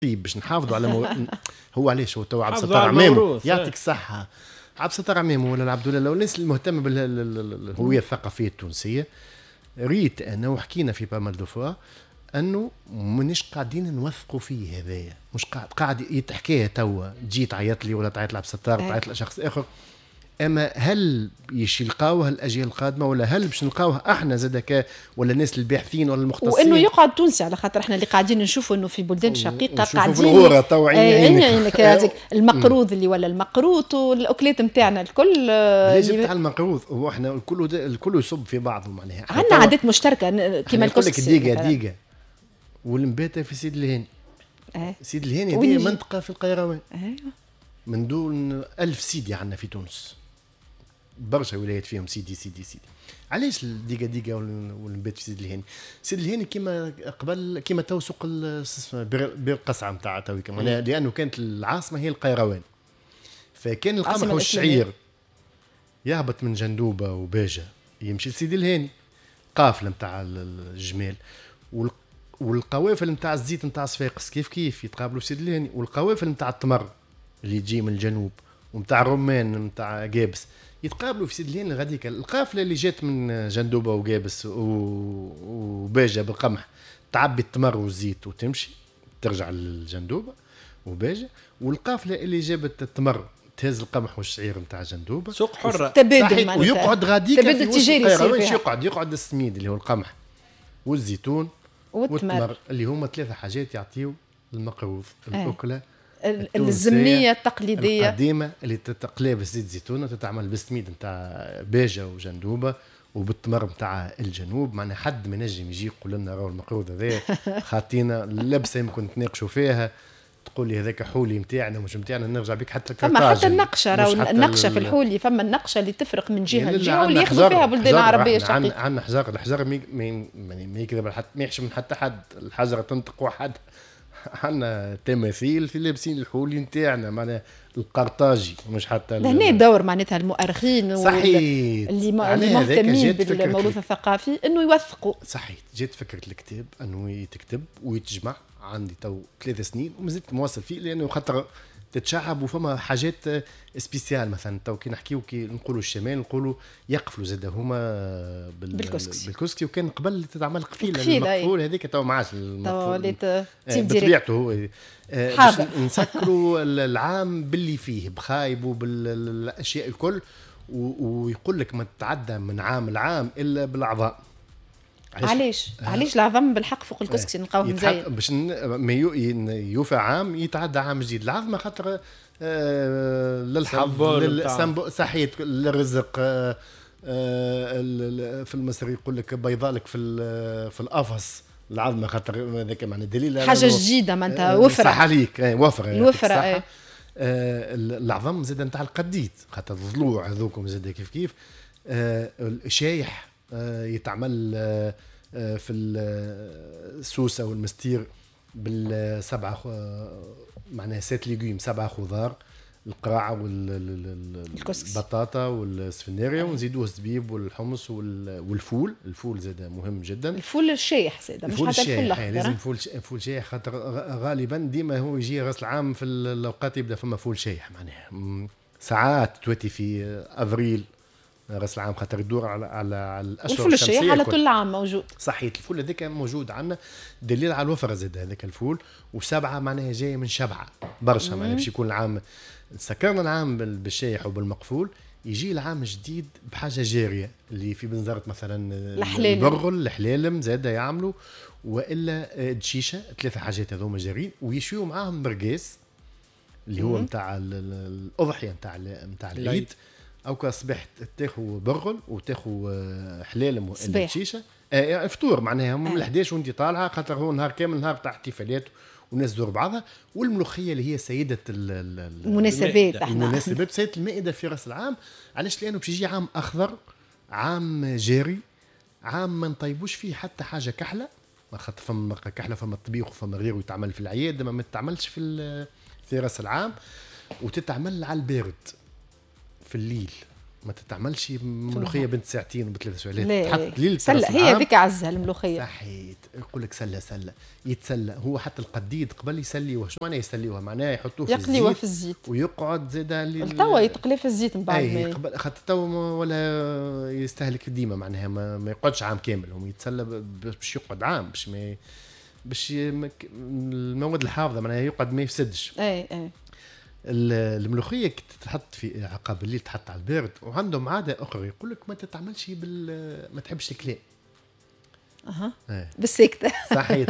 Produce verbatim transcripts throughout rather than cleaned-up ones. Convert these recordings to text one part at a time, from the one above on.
طيب باش نحافظوا على مو... هو علاش هو تو عبد الستار عمامو يعطيك الصحه، عبد الستار عمامو ولا عبد الله لو الناس المهتمه بالهويه الثقافيه التونسيه، ريت انا وحكينا في بامال دو فوا انه مانيش قاعدين نوثقوا فيه هذايا، مش قاعد قاعد يتحكيها توا تجي تعيط لي ولا تعيط لعبد الستار تعيط لشخص اخر، اما هل باش يلقاوها الاجيال القادمه ولا هل باش نلقاوها احنا زادك ولا الناس الباحثين ولا المختصين، وانه يقعد تونسي على خاطر احنا اللي قاعدين نشوفوا انه في بلدان شقيقه قاعدين في الغوره تو عينيك هذيك المقروض اللي ولا المقروط والاكلات نتاعنا الكل ليش بتاع المقروض هو احنا الكل الكل يصب في بعضه معناها عندنا عادات مشتركه كما الكسكسي دقيقه دقيقه والمباتة في سيد الهاني. أه. سيد الهاني دي منطقه في القيروان. أه. من دون ألف سيدي عندنا في تونس برشا ولايات فيهم سيدي سيدي سيدي. علاش الديقه ديقه والنبات في سيد الهاني؟ سيد الهاني كيما قبل كيما تو سوق بير قصعه نتاع توي كمان لانه كانت العاصمه هي القيروان، فكان القمح والشعير يهبط من جندوبه وباجه يمشي لسيد الهاني قافله نتاع الجمال، والقوافل نتاع الزيت نتاع صفاقس كيف كيف يتقابلوا سيد الهاني، والقوافل نتاع التمر اللي تجي من الجنوب ومتاع الرمان نتاع قابس يتقابلوا في سيد الهاني. غاديك القافله اللي جات من جندوبه وقابس وباجه بالقمح تعبي التمر والزيت وتمشي ترجع للجندوبه وباجه، والقافله اللي جابت التمر تهز القمح والشعير نتاع جندوبه سوق حره تبادل ويقعد غاديك في وسط القيروان يقعد يقعد السميد اللي هو القمح والزيتون والتمر اللي هما ثلاثه حاجات يعطيو المقروض الاكله الزمنيه التقليديه القديمه اللي تتقلى بزيت زيتون وتتعمل بالسميد نتاع باجه وجندوبه وبالتمر نتاع الجنوب. معناها حد ما نجم يجي يقول لنا راهو المقروض هذا خاطينا لبسه يمكن تناقشوا فيها تقول لي هذاك حولي نتاعنا مش نتاعنا نرجع بك حتى الكرتاج فما حتى النقشه راهو النقشه في الحولي فما النقشه اللي تفرق من جهه لجهه واللي ياخذوا فيها بلدان عربيه شقيقه. عندنا حجر الحجر ما ما يكذب حتى ما يحشم حتى حد الحجر تنطق واحد. عندنا تماثيل في لابسين الحولي نتاعنا معناها القرطاجي مش حتى هنا دور معناتها المؤرخين صحيح اللي مهتمين بالموروث الثقافي انه يوثقوا. صحيح جات فكره الكتاب انه يتكتب ويتجمع. عندي تو ثلاث سنين ومازلت مواصل فيه لانه خاطر تتشعب وفما حاجات سبيسيال. مثلا تو كي نحكيو كي نقولوا الشمال نقولوا يقفلوا زاد هما بال... بالكسكسي. بالكسكسي وكان قبل تتعمل قفيله المقفول هذيك تو ما عادش المقفول بطبيعته هو آه باش نسكروا العام باللي فيه بخايب وبالاشياء الكل ويقول لك ما تتعدى من عام العام الا بالاعضاء. علاش آه. علاش العظم بالحق فوق الكسكسي نلقاوهم زي باش ما يوفى عام يتعدى عام جديد. العظمه خاطر آه للحظ للسمبو صحيت للرزق آه آه في المصري يقول لك بيضالك في في القفص العظمه خاطر هذاك معنى دليل حاجه جديده معناتها وفره صح عليك وفره الوفره آه العظم زاد نتاع القديد خاطر الضلوع هذوكم زاد كيف كيف آه الشايح آه يتعمل آه في السوسه والمستير بالسبعه معناها سات ليغوم سبعه خضار القراعه والبطاطا والسفناريا ونزيدوه الزبيب والحمص والفول. الفول زاد مهم جدا. الفول الشايح زاد مش حتى الفول الاخضر لازم فول فول شايح خاطر غالبا ديما هو يجي راس العام في الاوقات يبدا فما فول شايح معناها ساعات تواتي في افريل راس العام خاطر يدور على على, على الاشهر الفول الشايح على طول العام موجود. صحيح الفول هذاك موجود عندنا دليل على الوفره زاد هذاك الفول. وسبعه معناها جايه من شبعه برشا معناها باش يكون العام سكرنا العام بالشايح وبالمقفول يجي العام الجديد بحاجه جاريه اللي في بنزرت مثلا البرغل الحلالم زاد يعملوا والا دشيشه ثلاثه حاجات هذوما جارين ويشويوا معاهم برقاس اللي هو نتاع الاضحيه نتاع نتاع العيد او كصبحت تاخذ برغل وتاخذ حلالم ولا شيشه آه فطور معناها من آه. الحداش وانت طالعه خاطر هو نهار كامل نهار تاع احتفالات والناس تزور بعضها. والملوخيه اللي هي سيده المناسبات المناسبات سيده المائده في راس العام. علاش؟ لانه باش يجي عام اخضر عام جاري عام ما نطيبوش فيه حتى حاجه كحله خاطر فما كحله فما الطبيخ وفما غيره يتعمل في العياد ما تتعملش في في راس العام وتتعمل على البارد في الليل ما تتعملش ملوخيه بنت ساعتين وبثلاث ساعات، تحط ليله سله هي ذيك عزها الملوخيه. صحيت، يقول لك سله سله يتسلى. هو حتى القديد قبل يسليوها، شو معناه يسليوها؟ معناه يحطوه في الزيت يقليوه في الزيت ويقعد زاد توا يتقلي في الزيت من بعد ما قبل خاطر توا ولا يستهلك ديما، معناها ما, ما يقعدش عام كامل، هم يتسلى باش يقعد عام، باش ما باش المواد الحافظه معناها يقعد ما يفسدش. اي اي الملوخيه تتحط في عقاب الليل، تحط على البارد. وعندهم عاده اخرى يقول لك ما تتعملش بال ما تحبش الكلام. اها ايه. بالسكته صحيت.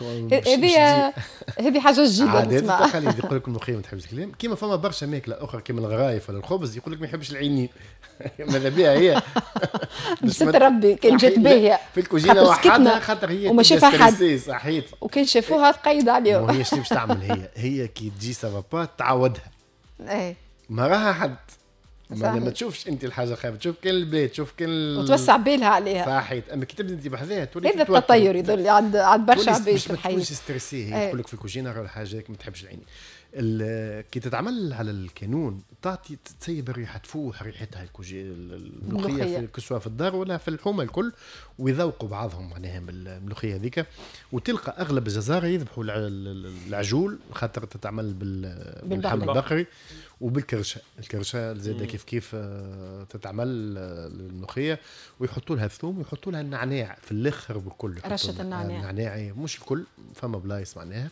هذه هذه حاجه جديده عادات التقاليد. يقول لك الملوخيه ما تحبش الكلام، كيما فما برشا ماكله اخرى كيما الغرايف ولا الخبز يقول لك ما يحبش العينين. ماذا بها هي بستر ربي كان جات باهيه في الكوجينه وحدها خاطر هي وما شافها حد. صحيت. وكان شافوها تقيد عليهم. وهي شنو باش تعمل؟ هي هي كي تجي سافابا تعودها. اي ما راها حد. ما ما تشوفش انت الحاجه خايبه، تشوف كان البيت، تشوف كان ال... وتوسع بالها عليها. صحيت. اما كي تبدا انت بحذاها تولي هذا التطير يدل عند عند برشا عباد في الحياه. مش ستريسي. هي تقول لك في الكوجينه ولا حاجه ما تحبش العين. كي تتعمل على الكانون تعطي تسيب الريحه، تفوح ريحتها الملوخيه في كسوه في الدار ولا في الحومه الكل، ويذوقوا بعضهم معناها بالملوخيه هذيك. وتلقى اغلب الجزائر يذبحوا العجول خاطر تتعمل باللحم البقري وبالكرشه. الكرشه زاده كيف كيف تتعمل الملوخيه، ويحطوا لها الثوم ويحطوا لها النعناع في الاخر بالكل. رشه النعناع النعناع مش الكل، فما بلايص معناها.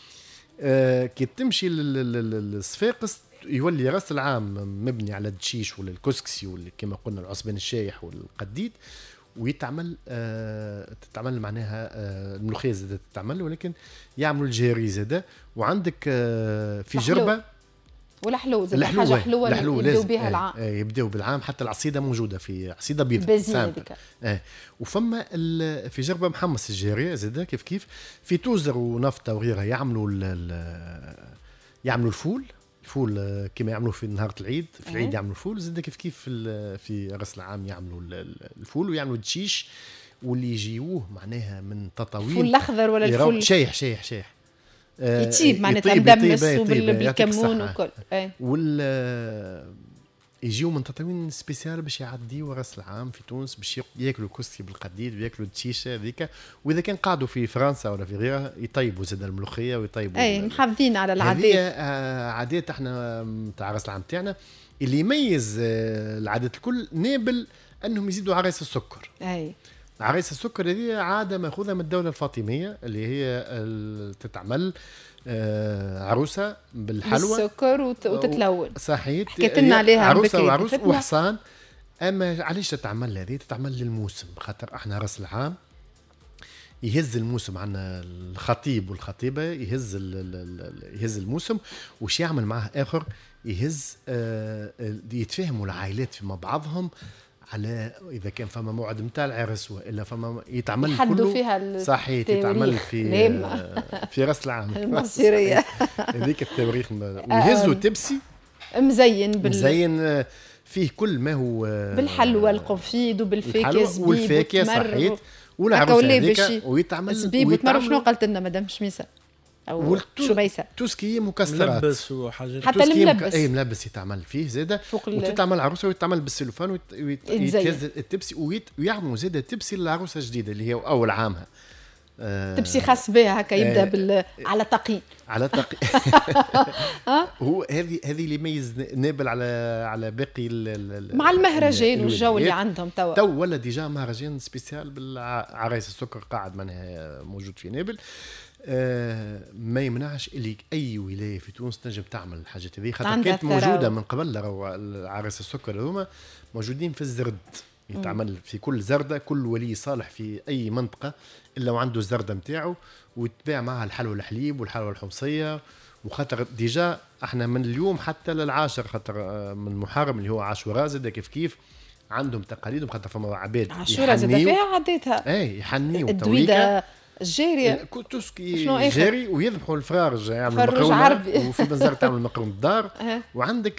آه كي تمشي للصفاقس يولي راس العام مبني على الدشيش ولا الكسكسي ولا كما قلنا العصبان الشايح والقديد، ويتعمل آه تتعمل معناها آه الملوخيه زاده تتعمل، ولكن يعملوا الجاري زاده. وعندك آه في جربه ولا حلو زي حاجه حلوه يبداو بها العام. آه يبداو بالعام. حتى العصيده موجوده في عصيده بيضاء بازين. آه وفما في جربه محمص الجاريه زاده كيف كيف. في توزر ونفطه وغيرها يعملوا يعملوا الفول الفول كما يعملوا في نهار العيد. في العيد آه. يعملوا الفول زاده كيف كيف في في راس العام يعملوا الفول ويعملوا الدشيش، واللي يجيوه معناها من تطاوين. الفول الاخضر ولا الفول شايح شايح شايح يطيب معناتها مدمس وبالكمون وكل. وال يجيو من تطاوين سبيسيال باش يعديوا راس العام في تونس باش ياكلوا كسكسي بالقديد وياكلوا التشيشه هذيك. واذا كان قعدوا في فرنسا ولا في غيرها يطيبوا زاد الملوخيه ويطيبوا. اي محافظين على العادات. هذه عادات احنا تاع راس العام تاعنا. اللي يميز العادات الكل نابل انهم يزيدوا عرايس السكر. اي عرايس السكر هذه عاده ماخوذه من الدوله الفاطميه اللي هي تتعمل آه عروسه بالحلوى بالسكر وت... وتتلون. صحيت. حكيت لنا عليها عروسه وعروس وحصان. اما علاش تتعمل هذه؟ تتعمل للموسم، خاطر احنا راس العام يهز الموسم عنا الخطيب والخطيبه يهز يهز الموسم. وش يعمل معه اخر؟ يهز آه يتفاهموا العائلات فيما بعضهم على اذا كان فما موعد نتاع العرس والا فما يتعمل كله فيها صحيح. يتعمل في آه في راس العام المصيريه هذيك التواريخ. ويهزوا تبسي مزين بال... مزين فيه كل ما هو بالحلوى القنفيد وبالفاكهه زبيب والفاكهه صحيت. والعروسه هذيك ويتعمل زبيب وتمر. شنو قالت لنا مدام شميسه او شميسه؟ توسكي مكسرات ملبس وحاجات. حتى الملبس اي ملبس يتعمل فيه زاده. وتتعمل عروسه ويتعمل بالسلوفان ويتهز التبسي ويعملوا زاده تبسي للعروسه الجديده اللي هي اول عامها. آه تبسي خاص بها هكا يبدا آه بال على تقي على تقي. هو هذه هذه اللي يميز نابل على على باقي مع المهرجان والجو اللي عندهم توا. تو ولا ديجا مهرجان سبيسيال بالعرايس السكر قاعد منها موجود في نابل. آه ما يمنعش اللي اي ولايه في تونس تنجم تعمل الحاجات هذه، خاطر كانت موجوده من قبل. العرايس السكر هذوما موجودين في الزرد، يتعمل في كل زردة. كل ولي صالح في أي منطقة إلا وعنده الزردة متاعه ويتباع معها الحلوى الحليب والحلوى الحمصية. وخاطر ديجا احنا من اليوم حتى للعاشر، خاطر من محرم اللي هو عاشوراء زاد كيف كيف عندهم تقاليدهم. خاطر فما عباد عاشوراء زاد فيها عديتها. اي يحنيوا الدويدة الجارية كوتوسكي جاري ويذبحوا الفراج يعملوا مقرونه. وفي بنزرت تعمل مقرون الدار. وعندك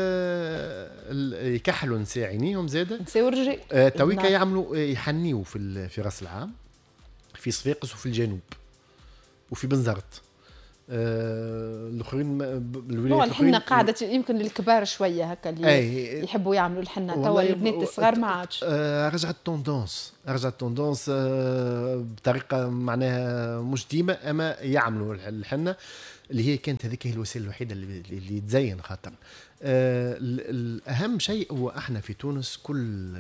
ال يكحلوا نساء عينيهم زاده نساء ورجال. آه تويكا يعملوا يحنيوا في في راس العام في صفاقس وفي الجنوب وفي بنزرت. آه الاخرين الولايات الحنه قاعده يمكن للكبار شويه هكا اللي أي يحبوا يعملوا الحنه، توا البنات الصغار ما عادش. آه رجعت توندونس رجعت توندونس آه بطريقه معناها مش ديما، اما يعملوا الحنه اللي هي كانت هذيك هي الوسيله الوحيده اللي, اللي تزين خاطر. آه الاهم شيء هو احنا في تونس كل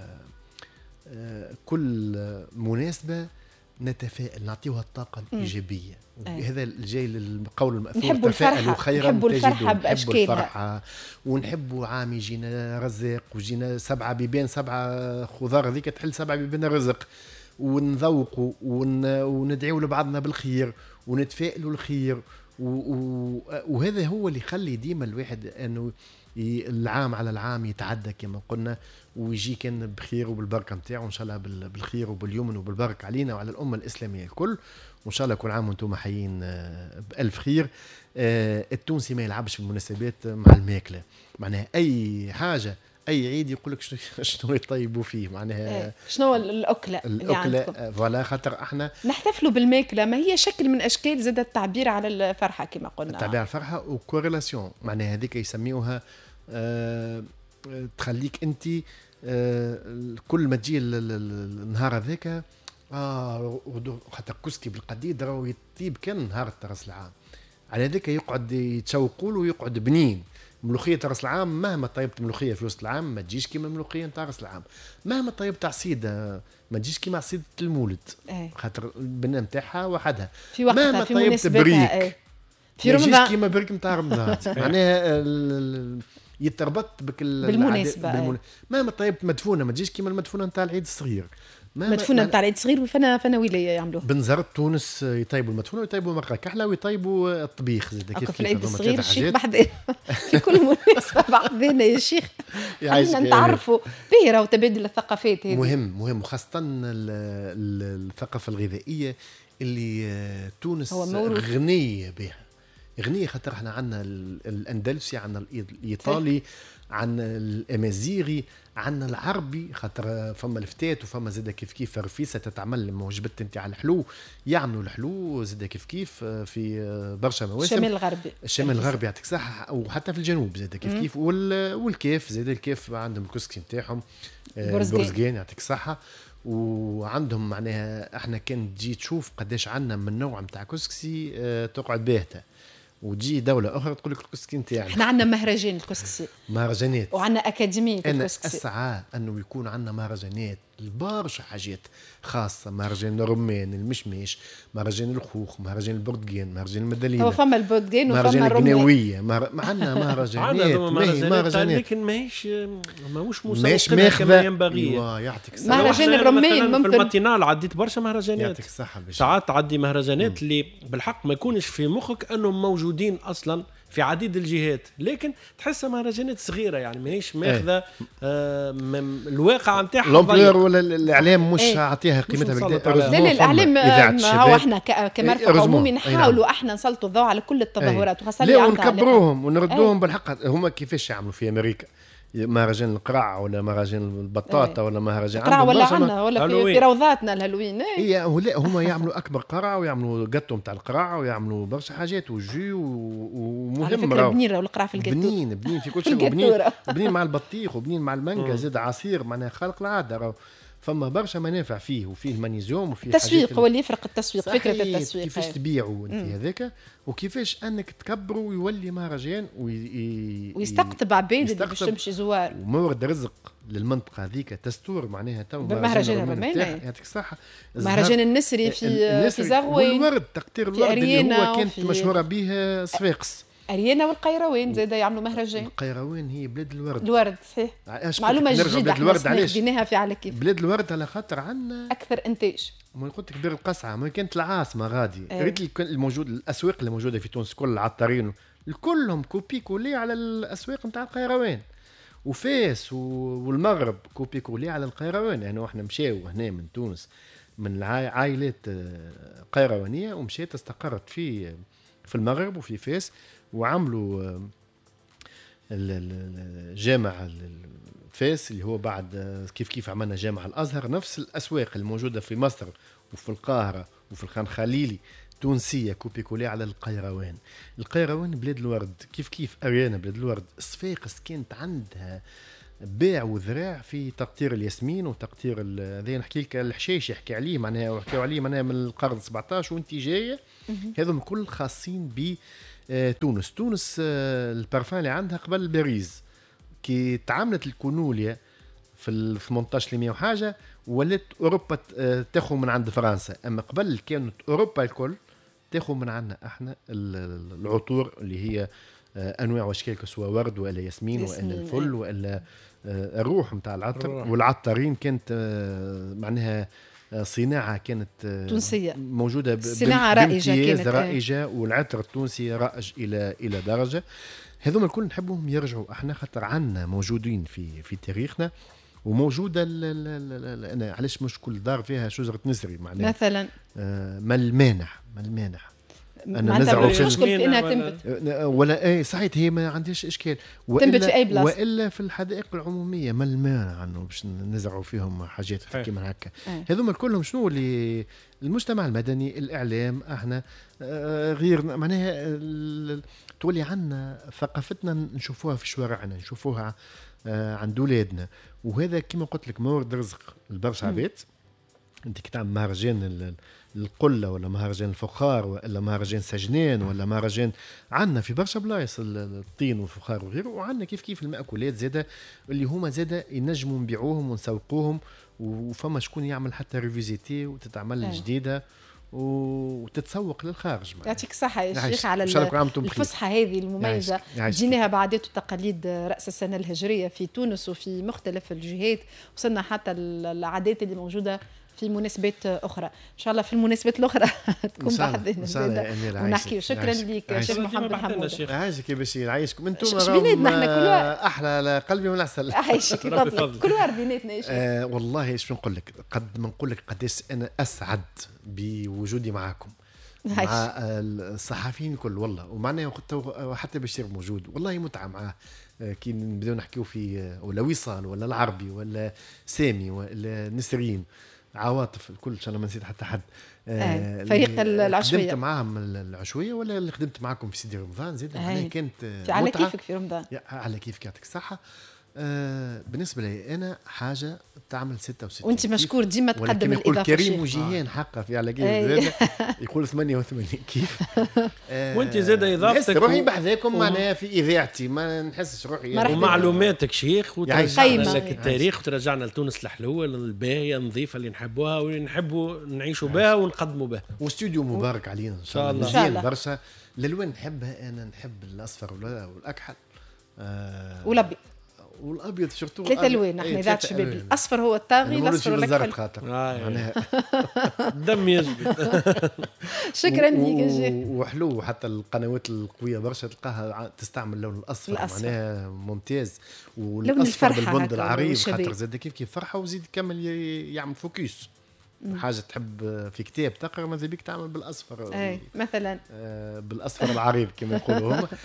آه كل مناسبه نتفائل، نعطيوها الطاقه الايجابيه. هذا الجاي للقول المأثور، نحبوا الفرحه خيرا نحبوا الفرحه باشكالها، الفرحه ونحبوا عام يجينا رزاق ويجينا سبعه بيبان سبعه خضار هذيك تحل سبعه بيبان رزق، ونذوقوا وندعيوا لبعضنا بالخير ونتفائلوا الخير. وهذا هو اللي يخلي ديما الواحد انه العام على العام يتعدى كما قلنا، ويجي كان بخير وبالبركه نتاعو ان شاء الله، بالخير وباليمن وبالبركه علينا وعلى الامه الاسلاميه الكل. وان شاء الله كل عام وانتم حيين بالف خير. التونسي ما يلعبش في المناسبات مع الماكله، معناها اي حاجه اي عيد يقول لك شنو يطيبوا فيه، معناها شنو الاكله الاكله فوالا، خاطر احنا نحتفلوا بالماكله، ما هي شكل من اشكال زاد التعبير على الفرحه كما قلنا، التعبير على الفرحه وكوريلاسيون، معناها هذيك يسميوها أه تخليك انت أه كل ما تجي النهار هذاك اه خاطر كسكي بالقديد راهو يطيب كان نهار راس العام، على هذاك يقعد يتشوقوا له ويقعد بنين. ملوخيه راس العام مهما طيبت ملوخيه في وسط العام ما تجيش كيما ملوخيه نتاع راس العام، مهما طيبت عصيده ما تجيش كيما عصيده المولد، خاطر البنه نتاعها وحدها. في وقتها مهما في طيبت بريك في رمضان ما تجيش كيما بريك نتاع رمضان، معناها يتربط بك بالمناسبه. بالمن... مهما طيبت مدفونه ما تجيش كيما المدفونه نتاع العيد الصغير، مدفونه نتاع العيد الصغير وفنا فنا ولايه يعملوها. بنزرت تونس يطيبوا المدفونه ويطيبوا مرقه كحله ويطيبوا الطبيخ زاد كيف في العيد الصغير الشيخ بحذانا في كل مناسبه بحذانا يا شيخ، خلينا نتعرفوا به راهو تبادل الثقافات هذه مهم مهم، وخاصه الثقافه الغذائيه اللي تونس غنيه بها، غنيه خاطر احنا عندنا الاندلسي، عندنا الايطالي، عندنا الامازيغي، عندنا العربي، خاطر فما الفتات وفما زاده كيف كيف رفيسه تتعمل لما وجبت انت على الحلو، يعملوا الحلو زاده كيف كيف في برشا مواسم. الشمال الغربي الشمال الغربي يعطيك صح، وحتى في الجنوب زاده كيف كيف، والكيف زاده الكيف عندهم الكسكسي نتاعهم برزقين يعطيك صحه، وعندهم معناها احنا كان تجي تشوف قداش عندنا من نوع نتاع كسكسي اه تقعد باهته، وتجي دولة أخرى تقول لك الكسكسي نتاعنا. احنا عندنا مهرجان الكسكسي، مهرجانات، وعندنا أكاديمية الكسكسي. أنا أسعى أنه يكون عندنا مهرجانات البارشة حاجات خاصة، مهرجان الرمان المشمش، مهرجان الخوخ، مهرجان البرتقال، مهرجان المدلينة. هو فما البرتقال وفما الرمان، مهرجان القناوية، مهر... عندنا مهرجانات مهرجانات لكن ماهيش ماهوش مسلسل كما ينبغي. يعطيك الصحة. مهرجان الرمان ممكن في الماتينال عديت برشا مهرجانات، يعطيك الصحة. ساعات تعدي مهرجانات اللي بالحق ما يكونش في مخك أنهم موجودين أصلا في عديد الجهات، لكن تحسها مهرجانات صغيره يعني ماهيش ماخذه آه الواقع نتاعها. لومبلور ولا الاعلام مش عاطيها قيمتها بالكدا. لا لا الاعلام هو احنا كمرفق عمومي نحاولوا احنا نسلطوا الضوء على كل التظاهرات، وخاصه لا ونكبروهم ونردوهم بالحق. هما كيفاش يعملوا في امريكا مهرجان القرع ولا مهرجان البطاطا ولا مهرجان القرع ولا عندنا ولا في, في روضاتنا الهالوين. هي لا هما يعملوا اكبر قرع ويعملوا جاتو نتاع القرع ويعملوا برشا حاجات وجي ومهم راهو بنين راهو القرع في الجاتو بنين بنين في كل شيء، وبنين بنين مع البطيخ وبنين مع المانجا زاد عصير معناها خالق العاده راهو فما برشا منافع فيه، وفيه المغنيسيوم وفيه التسويق هو اللي يفرق. التسويق فكره التسويق كيفاش تبيعوا انت هذاك وكيفاش انك تكبروا ويولي مهرجان وي... ويستقطب عباد اللي باش تمشي زوار ومورد رزق للمنطقه هذيك تستور معناها تو مهرجان الرمان يعطيك الصحه. مهرجان النسري في في زغوي والورد تقطير الورد اللي هو كانت مشهوره به صفاقس. أريانا والقيروان زادا يعملوا مهرجان. القيروان هي بلاد الورد. الورد صحيح. معلومة جديدة احنا سمعتيناها في على كيف. بلاد الورد على خاطر عندنا أكثر إنتاج. ما قلت لك بير القصعة ما كانت العاصمة غادي. ريت أه. الموجود الأسواق اللي موجودة في تونس كل العطارين كلهم كوبي كولي على الأسواق نتاع القيروان. وفاس والمغرب كوبي كولي على القيروان، يعني احنا مشاو هنا من تونس من عائلات قيروانية ومشيت استقرت في في المغرب وفي فاس وعملوا الجامعة فاس اللي هو بعد كيف كيف عملنا جامعة الأزهر. نفس الأسواق الموجودة في مصر وفي القاهرة وفي الخان خليلي تونسيه كوبي كولي على القيروان. القيروان بلاد الورد كيف كيف اريانا بلاد الورد. صفاقس كانت عندها بيع وذراع في تقطير الياسمين وتقطير هذا. نحكي لك الحشيش يحكي عليه معناها وحكيوا عليه معناها من القرن سبعطاش وانت جايه. هذم كل خاصين ب تونس. تونس البارفان اللي عندها قبل الباريز كي تعاملت الكونوليا في ال ثمانطاش مية وحاجه ولات اوروبا تاخذ من عند فرنسا. اما قبل كانت اوروبا الكل تاخذ من عندنا احنا العطور اللي هي انواع واشكال سواء ورد ولا ياسمين ولا الفل ولا الروح نتاع العطر. والعطارين كانت معناها صناعه كانت تونسيه موجوده صناعه رائجه كانت رائجه. والعطر التونسي رائج الى الى درجه. هذوما الكل نحبهم يرجعوا احنا خاطر عنا موجودين في في تاريخنا وموجوده. انا علاش مش كل دار فيها شجره نسري معناها مثلا آه ما المانع ما المانع انا نزرعوا في مشكل في انها تنبت ولا اي صحيح هي ما عندهاش اشكال تنبت في اي بلاصه والا في الحدائق العموميه ما المانع عنه باش نزرعوا فيهم حاجات كيما هكا. هذوما كلهم شنو اللي المجتمع المدني الاعلام احنا غير معناها تولي عنا ثقافتنا نشوفوها في شوارعنا نشوفوها عند اولادنا. وهذا كما قلت لك مورد رزق البرشا عباد. انت كي تعمل مهرجان القله ولا مهرجان الفخار ولا مهرجان سجنان ولا مهرجان عندنا في برشا بلايص الطين والفخار وغيره. وعندنا كيف كيف المأكولات زاده اللي هما زاده ينجموا نبيعوهم ونسوقوهم. وفما شكون يعمل حتى ريفيزيتي وتتعمل جديده وتتسوق للخارج. يعطيك الصحة يا شيخ على الفسحة هذه المميزة. جيناها بعادات وتقاليد رأس السنة الهجرية في تونس وفي مختلف الجهات. وصلنا حتى العادات اللي موجودة في مناسبات أخرى. إن شاء الله في المناسبات الأخرى تكون بحضنا زادة ونحكي. شكرا لك شيخ محمد الحمود. عايشك يا بشير عايشكم انتم راهم أحلى قلبي من العسل. عايشك بفضلك كل واحد بيناتنا يا شيخ. آه والله ايش نقول لك قد ما نقول لك قداش أنا أسعد بوجودي معاكم مع الصحفيين الكل والله. ومعنا حتى بشير موجود والله متعة معاه. كي نبداو نحكيو في ولا وصال ولا العربي ولا سامي ولا نسرين عواطف الكل ان شاء الله ما نسيت حتى حد. آه فريق العشويه خدمت معاهم العشويه ولا اللي خدمت معكم في سيدي رمضان زيد آه. كانت على كيفك في رمضان على كيفك يعطيك الصحه. آه بالنسبه لي انا حاجه تعمل ستة وستين وانت مشكور ديما تقدم الاضافه. كريم وجيان حقه في على كيف يقول ثمانية وثمانين كيف. آه وانت زاد اضافتك روحي بحذاكم معناها في اذاعتي ما نحسش روحي يعني ومعلوماتك شيخ وترجعنا لك التاريخ وترجعنا لتونس الحلوه الباهيه النظيفه اللي نحبوها واللي نحبوا نعيشوا بها ونقدموا بها. واستوديو مبارك علينا ان شاء الله مزيان برشا. الالوان نحبها انا نحب الاصفر والاكحل آه والابيض والابيض شرطو ثلاث الوان. احنا ذات شباب الاصفر هو الطاغي الاصفر الاكحل معناها دم يجبد. شكرا لك يا شيخ. وحلو حتى القنوات القويه برشا تلقاها تستعمل اللون الاصفر معناها ممتاز. والاصفر بالبند العريض خاطر زاد كيف كيف فرحه وزيد يكمل يعمل فوكس. حاجه تحب في كتاب تقرا ماذا بيك تعمل بالاصفر اي مثلا آه بالاصفر العريض كما يقولوا هم.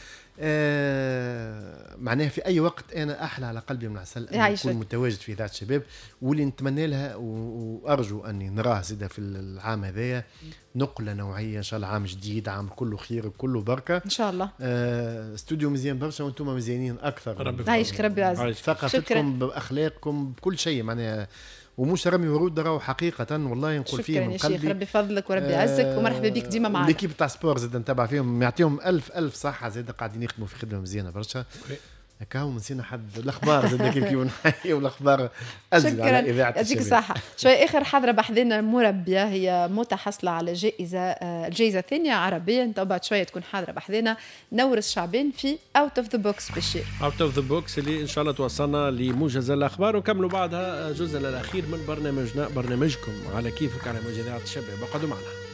آه معناها في أي وقت أنا أحلى على قلبي من عسل أن أكون متواجد في ذات الشباب. واللي نتمنى لها وأرجو أني نراه زيدا في العام هذايا نقلة نوعية إن شاء الله. عام جديد عام كله خير وكله بركة إن شاء الله. آه استوديو مزيان برشا وأنتم مزيانين أكثر. ربي يعيشك ربي يعزك. ثقافتكم بأخلاقكم بكل شيء معناها ومش رمي ورود راهو حقيقة والله نقول فيه من قلبي. شكرا يا ربي فضلك وربي يعزك آه ومرحبا بك ديما معنا. ليكيب تاع سبور زاد نتابع فيهم يعطيهم ألف ألف صحة زاد قاعدين يخدموا في خدمة مزيانة برشا. هكاو نسينا حد الاخبار زاد كيف كيف نحيي والاخبار ازل على اذاعه يعطيك الصحه. شوي اخر حضره بحذنا مربيه هي متحصله على جائزه الجائزه الثانيه عربيه. انت بعد شويه تكون حاضره بحذنا نورس شعبان في اوت اوف ذا بوكس بشير. اوت اوف ذا بوكس اللي ان شاء الله توصلنا لموجز الاخبار ونكملوا بعدها الجزء الاخير من برنامجنا برنامجكم على كيفك على موجز اذاعه الشباب. اقعدوا معنا.